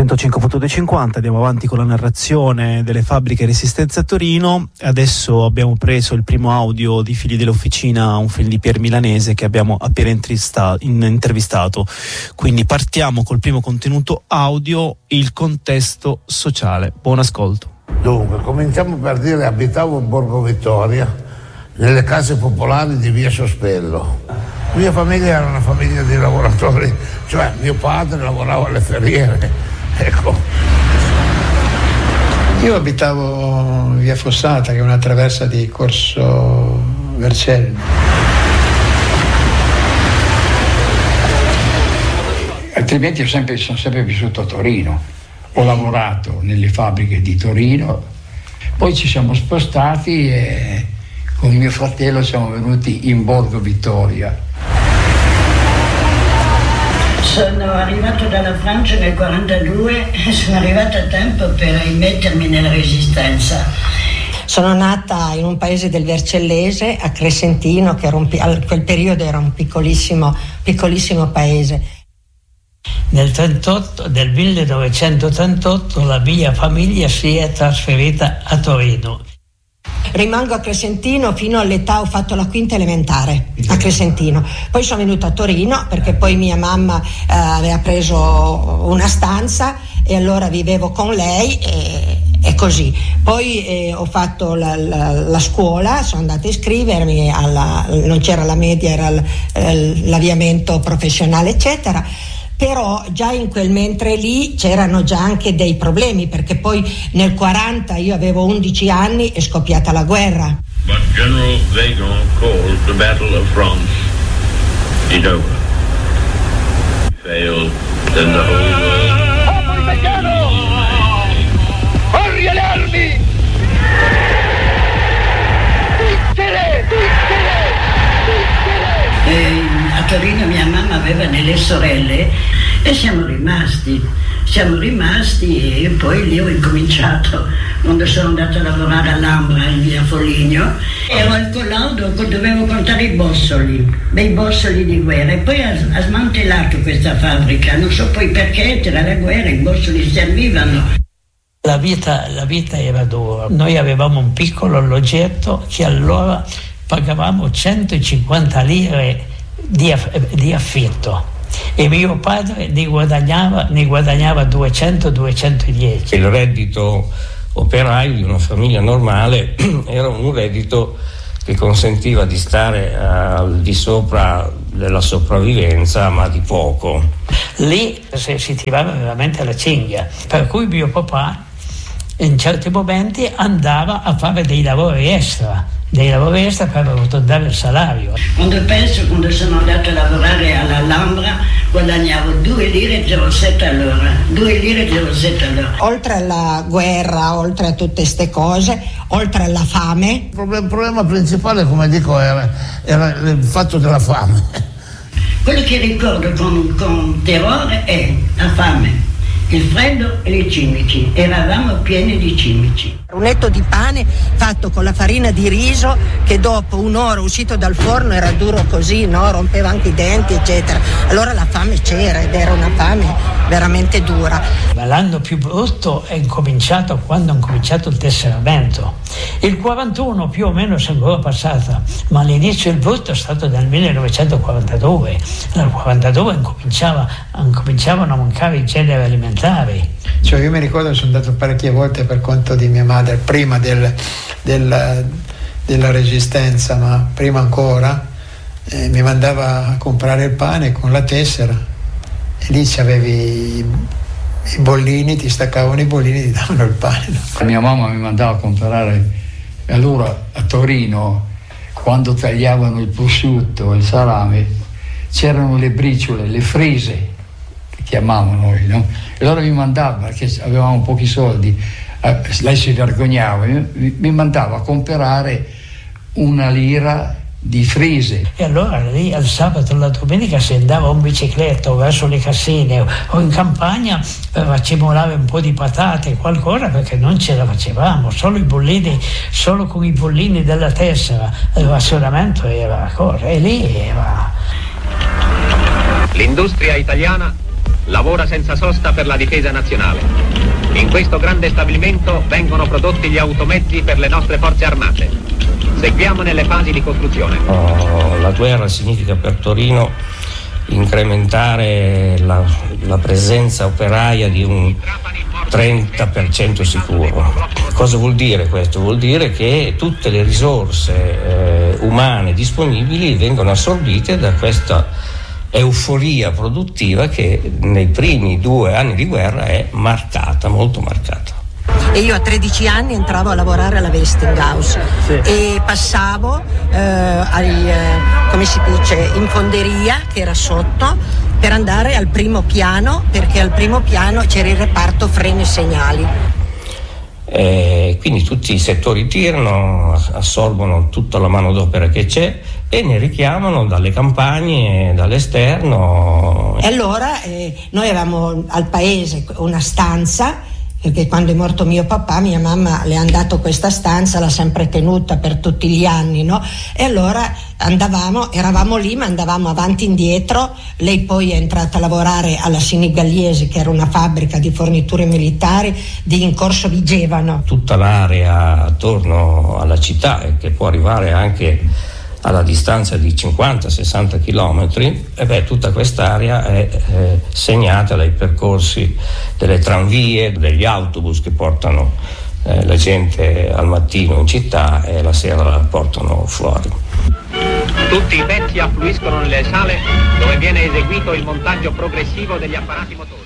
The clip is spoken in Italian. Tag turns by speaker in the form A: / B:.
A: 105.250, andiamo avanti con la narrazione delle fabbriche Resistenza a Torino. Adesso abbiamo preso il primo audio di Figli dell'Officina, un film di Pier Milanese che abbiamo appena intervistato. Quindi partiamo col primo contenuto audio, il contesto sociale. Buon ascolto.
B: Dunque, cominciamo per dire: abitavo a Borgo Vittoria, nelle case popolari di via Sospello. La mia famiglia era una famiglia di lavoratori, cioè mio padre lavorava alle ferriere, ecco.
C: Io abitavo via Fossata, che è una traversa di Corso Vercelli. Altrimenti sono sempre vissuto a Torino. Ho lavorato nelle fabbriche di Torino, poi ci siamo spostati e con mio fratello siamo venuti in Borgo Vittoria.
D: Sono arrivato dalla Francia nel 1942 e sono arrivata a tempo per immettermi nella Resistenza.
E: Sono nata in un paese del Vercellese, a Crescentino, che a quel periodo era un piccolissimo paese.
F: Nel 1938 la mia famiglia si è trasferita a Torino.
E: Rimango a Crescentino fino all'età, ho fatto la quinta elementare a Crescentino, poi sono venuta a Torino perché poi mia mamma aveva preso una stanza e allora vivevo con lei e così. Poi ho fatto la scuola, sono andata a iscrivermi non c'era la media, era l'avviamento professionale eccetera. Però già in quel mentre lì c'erano già anche dei problemi, perché poi nel 40 io avevo 11 anni, è scoppiata la guerra.
G: But General Weygand called the Battle of France is over. Failed, then the whole world.
H: Popolo italiano! Corri alle armi! Vincere!
D: A Torino mia mamma aveva delle sorelle e siamo rimasti e poi lì ho incominciato, quando sono andata a lavorare all'Ambra in via Foligno, ero al collaudo, dovevo contare i bossoli di guerra, e poi ha smantellato questa fabbrica, non so poi perché, c'era la guerra, i bossoli servivano.
F: La vita era dura, noi avevamo un piccolo alloggetto che allora pagavamo 150 lire di affitto e mio padre ne guadagnava 200-210.
I: Il reddito operaio di una famiglia normale era un reddito che consentiva di stare al di sopra della sopravvivenza, ma di poco.
F: Lì si tirava veramente la cinghia, per cui mio papà in certi momenti andava a fare dei lavori extra per arrotondare il salario.
D: Quando sono andato a lavorare all'Alhambra guadagnavo 2,07 lire all'ora.
E: Oltre alla guerra, oltre a tutte ste cose, oltre alla fame.
B: Il problema principale, come dico, era il fatto della fame.
D: Quello che ricordo con terrore è la fame, il freddo e i cimici. Eravamo pieni di cimici.
E: Un etto di pane fatto con la farina di riso che dopo un'ora uscito dal forno era duro così, no? Rompeva anche i denti eccetera. Allora la fame c'era ed era una fame veramente dura.
F: Ma l'anno più brutto è incominciato quando è incominciato il tesseramento. Il 41 più o meno si è ancora passata, ma all'inizio il brutto è stato nel 1942. Nel 42 incominciavano a mancare i generi alimentari.
C: Cioè io mi ricordo che sono andato parecchie volte per conto di mia madre, prima della Resistenza, ma prima ancora, mi mandava a comprare il pane con la tessera e lì c'avevi i bollini, ti staccavano i bollini, ti davano il pane. Mia mamma mi mandava a comprare, allora a Torino, quando tagliavano il prosciutto, il salame, c'erano le briciole, le frise, che chiamavano noi, no? E allora mi mandava, perché avevamo pochi soldi, lei si vergognava, mi mandava a comprare 1 lira di frise.
F: E allora lì al sabato e la domenica si andava in bicicletta o verso le Cassine o in campagna per accumulare un po' di patate, qualcosa, perché non ce la facevamo, solo con i bollini della tessera, il razionamento era cosa, e lì era.
J: L'industria italiana lavora senza sosta per la difesa nazionale. In questo grande stabilimento vengono prodotti gli automezzi per le nostre forze armate. Seguiamo nelle fasi di costruzione.
I: La guerra significa per Torino incrementare la presenza operaia di un 30% sicuro. Cosa vuol dire questo? Vuol dire che tutte le risorse umane disponibili vengono assorbite da questa euforia produttiva che nei primi 2 anni di guerra è marcata, molto marcata.
E: E io a 13 anni entravo a lavorare alla Westinghouse e passavo come si dice, in fonderia che era sotto per andare al primo piano, perché al primo piano c'era il reparto freni e segnali.
I: Quindi tutti i settori tirano, assorbono tutta la manodopera che c'è e ne richiamano dalle campagne, dall'esterno.
E: E allora noi avevamo al paese una stanza, perché quando è morto mio papà mia mamma le ha dato questa stanza, l'ha sempre tenuta per tutti gli anni, no? E allora eravamo lì ma andavamo avanti e indietro. Lei poi è entrata a lavorare alla Sinigallese, che era una fabbrica di forniture militari in Corso Vigevano.
I: Tutta l'area attorno alla città, che può arrivare anche alla distanza di 50-60 chilometri, tutta quest'area è segnata dai percorsi delle tranvie, degli autobus che portano la gente al mattino in città e la sera la portano fuori.
J: Tutti i pezzi affluiscono nelle sale dove viene eseguito il montaggio progressivo degli apparati motori.